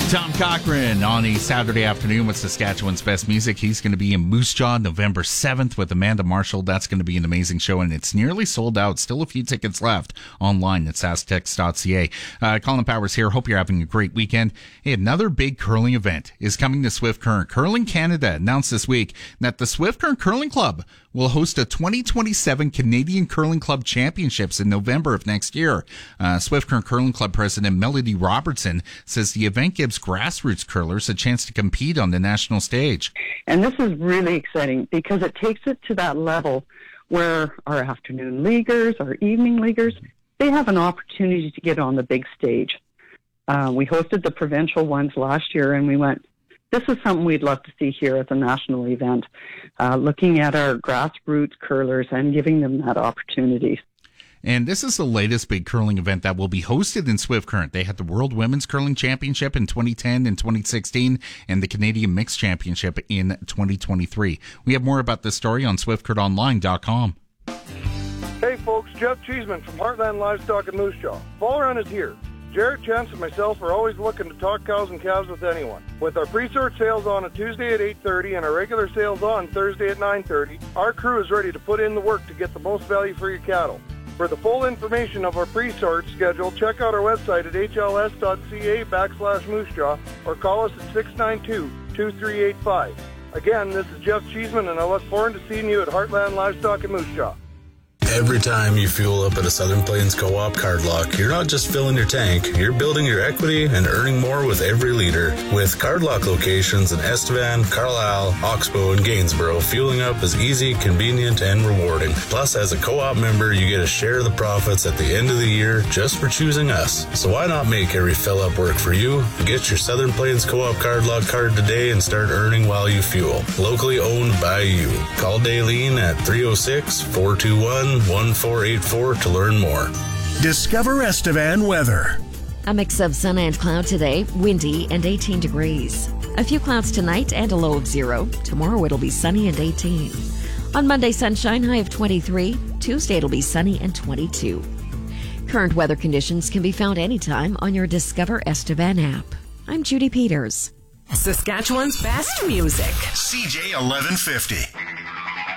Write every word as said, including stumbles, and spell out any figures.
Tom Cochran on a Saturday afternoon with Saskatchewan's best music. He's going to be in Moose Jaw November seventh with Amanda Marshall. That's going to be an amazing show, and it's nearly sold out. Still a few tickets left online at sasktex dot c a. Uh, Colin Powers here. Hope you're having a great weekend. Hey, another big curling event is coming to Swift Current. Curling Canada announced this week that the Swift Current Curling Club will host a twenty twenty-seven Canadian Curling Club Championships in November of next year. Uh, Swift Current Curling Club President Melody Robertson says the event gives grassroots curlers a chance to compete on the national stage. And this is really exciting because it takes it to that level where our afternoon leaguers, our evening leaguers, they have an opportunity to get on the big stage. Uh, we hosted the provincial ones last year, and we went, this is something we'd love to see here at the national event, uh, looking at our grassroots curlers and giving them that opportunity. And this is the latest big curling event that will be hosted in Swift Current. They had the World Women's Curling Championship in twenty ten and twenty sixteen and the Canadian Mixed Championship in twenty twenty-three. We have more about this story on swift current online dot com. Hey folks, Jeff Cheeseman from Heartland Livestock in Moose Jaw. Fall run is here. Jared, Chance, and myself are always looking to talk cows and calves with anyone. With our pre-sort sales on a Tuesday at eight thirty and our regular sales on Thursday at nine thirty, our crew is ready to put in the work to get the most value for your cattle. For the full information of our pre-sort schedule, check out our website at h l s dot c a backslash moose jaw or call us at six nine two, two three eight five. Again, this is Jeff Cheeseman, and I look forward to seeing you at Heartland Livestock in Moose Jaw. Every time you fuel up at a Southern Plains Co-op card lock, you're not just filling your tank, you're building your equity and earning more with every liter. With card lock locations in Estevan, Carlisle, Oxbow, and Gainsborough, fueling up is easy, convenient, and rewarding. Plus, as a co-op member, you get a share of the profits at the end of the year just for choosing us. So why not make every fill-up work for you? Get your Southern Plains Co-op card lock card today and start earning while you fuel. Locally owned by you. Call Daleen at three oh six, four two one, one four eight four to learn more. Discover Estevan weather. A mix of sun and cloud today, windy and eighteen degrees. A few clouds tonight and a low of zero. Tomorrow it'll be sunny and eighteen. On Monday, sunshine, high of twenty-three. Tuesday it'll be sunny and twenty-two. Current weather conditions can be found anytime on your Discover Estevan app. I'm Judy Peters. Saskatchewan's best music. C J eleven fifty.